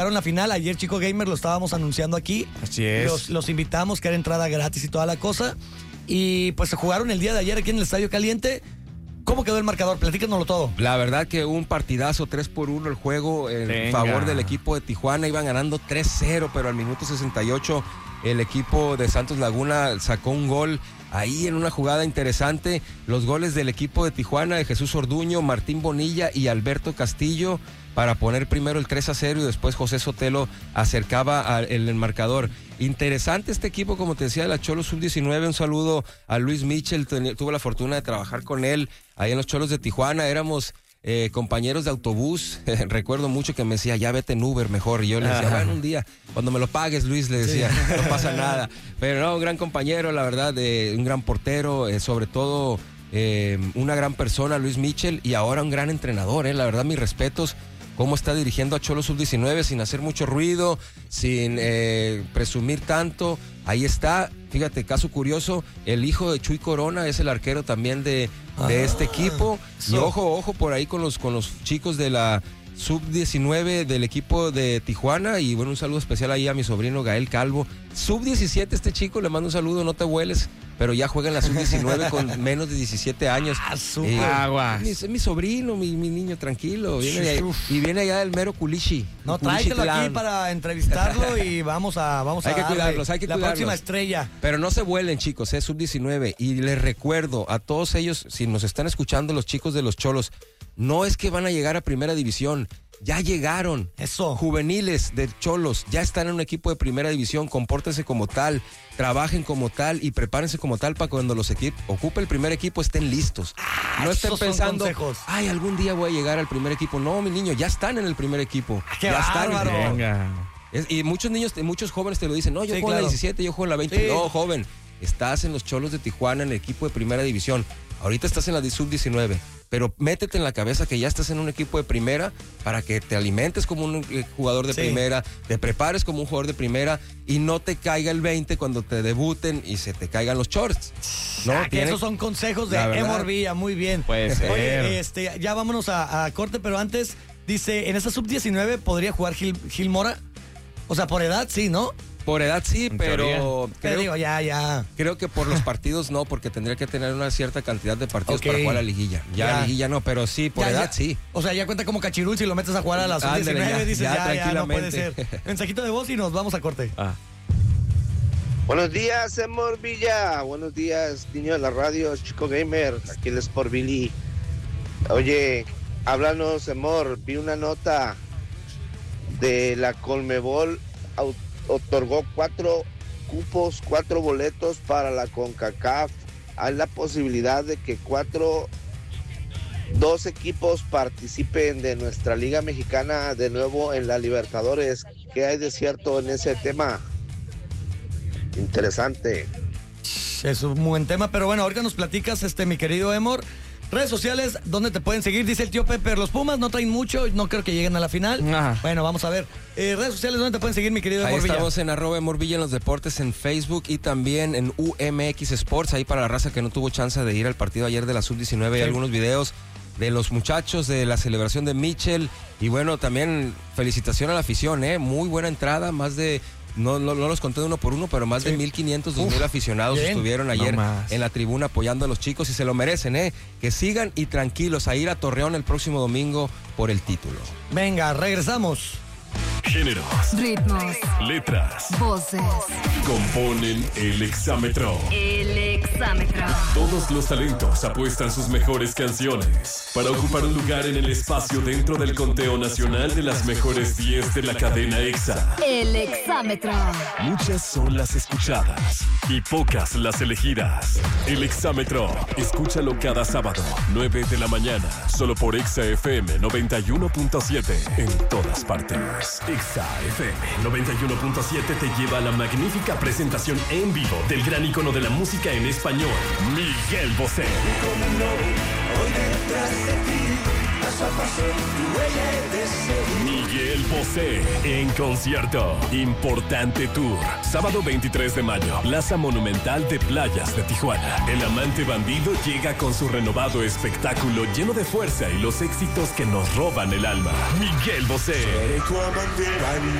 la final. Ayer Chico Gamer lo estábamos anunciando aquí. Así es. Los invitamos, que era entrada gratis y toda la cosa. Y pues se jugaron el día de ayer aquí en el Estadio Caliente. ¿Cómo quedó el marcador? Platícanoslo todo. La verdad que un partidazo, 3-1 el juego en favor del equipo de Tijuana. Iban ganando 3-0, pero al minuto 68 el equipo de Santos Laguna sacó un gol ahí en una jugada interesante. Los goles del equipo de Tijuana, de Jesús Orduño, Martín Bonilla y Alberto Castillo, para poner primero el 3-0 y después José Sotelo acercaba el marcador. Interesante este equipo, como te decía, de la Cholos Sub-19. Un saludo a Luis Mitchell, tuve la fortuna de trabajar con él ahí en los Cholos de Tijuana. Éramos compañeros de autobús. Recuerdo mucho que me decía, ya vete en Uber mejor. Y yo le decía, bueno, un día, cuando me lo pagues, Luis, le decía, no pasa nada. Pero no, un gran compañero, la verdad, un gran portero, sobre todo una gran persona, Luis Mitchell, y ahora un gran entrenador, la verdad, mis respetos. Cómo está dirigiendo a Cholos Sub-19 sin hacer mucho ruido, sin presumir tanto. Ahí está, fíjate, caso curioso, el hijo de Chuy Corona es el arquero también de este equipo. Y ojo por ahí con los chicos de la Sub-19 del equipo de Tijuana. Y bueno, un saludo especial ahí a mi sobrino Gael Calvo. Sub-17 este chico, le mando un saludo, no te hueles, pero ya juega en la Sub-19 con menos de 17 años. Mi sobrino, mi niño, tranquilo. Viene allá del mero Culichi. No, tráetelo aquí para entrevistarlo y vamos a hay que cuidarlos. La próxima estrella. Pero no se vuelen, chicos, es Sub-19. Y les recuerdo a todos ellos, si nos están escuchando los chicos de los Cholos, no es que van a llegar a primera división. Ya llegaron. Eso. Juveniles de Cholos ya están en un equipo de primera división. Compórtense como tal, trabajen como tal y prepárense como tal para cuando los equipos ocupe el primer equipo estén listos. No estén pensando, ay, algún día voy a llegar al primer equipo. No, mi niño, ya están en el primer equipo. ¡Qué ya bárbaro! Y muchos niños, muchos jóvenes te lo dicen, no, yo juego en la 17, yo juego en la 20. Sí. No, joven, estás en los Cholos de Tijuana, en el equipo de primera división. Ahorita estás en la Sub-19. Pero métete en la cabeza que ya estás en un equipo de primera para que te alimentes como un jugador de primera, te prepares como un jugador de primera y no te caiga el 20 cuando te debuten y se te caigan los shorts. ¿No? Esos son consejos de Emor Villa, muy bien. Puede ser. Oye, ya vámonos a corte, pero antes, dice, en esa Sub-19 podría jugar Gil Mora. O sea, por edad sí, ¿no? Por edad sí, pero creo que por los partidos no, porque tendría que tener una cierta cantidad de partidos para jugar a la liguilla. Ya liguilla no, pero sí, por edad sí. O sea, ya cuenta como Cachirul si lo metes a jugar a la Sub-19, dices ya no puede ser. Mensajito de voz y nos vamos a corte. Buenos días, Emor Villa. Buenos días, niño de la radio, Chico Gamer. Aquí el Sport Billy. Oye, háblanos, Emor. Vi una nota de la Conmebol. Otorgó 4 cupos, 4 boletos para la CONCACAF. Hay la posibilidad de que 2 equipos participen de nuestra Liga Mexicana de nuevo en la Libertadores. ¿Qué hay de cierto en ese tema? Interesante. Es un buen tema, pero bueno, ahorita nos platicas, mi querido Emor. Redes sociales, ¿dónde te pueden seguir? Dice el tío Pepper, los Pumas no traen mucho, no creo que lleguen a la final. Bueno, vamos a ver. Redes sociales, ¿dónde te pueden seguir, mi querido Emor Villa? Ahí estamos en @Emorvilla en los deportes, en Facebook y también en UMX Sports, ahí para la raza que no tuvo chance de ir al partido ayer de la Sub-19, hay algunos videos de los muchachos, de la celebración de Mitchell, y bueno, también felicitación a la afición, muy buena entrada, más de... No los conté de uno por uno, pero más de 1,500, 2,000 aficionados estuvieron ayer en la tribuna apoyando a los chicos y se lo merecen, que sigan y tranquilos a ir a Torreón el próximo domingo por el título. Venga, regresamos. Géneros, ritmos, letras, voces componen el exámetro. El exámetro. Todos los talentos apuestan sus mejores canciones para ocupar un lugar en el espacio dentro del conteo nacional de las mejores 10 de la cadena EXA. El exámetro. Muchas son las escuchadas y pocas las elegidas. El exámetro. Escúchalo cada sábado, 9 de la mañana, solo por EXA FM 91.7 en todas partes. EXA FM 91.7 te lleva a la magnífica presentación en vivo del gran ícono de la música en español, Miguel Bosé. Miguel Bosé en concierto. Importante Tour. Sábado 23 de mayo. Plaza Monumental de Playas de Tijuana. El amante bandido llega con su renovado espectáculo lleno de fuerza y los éxitos que nos roban el alma. Miguel Bosé.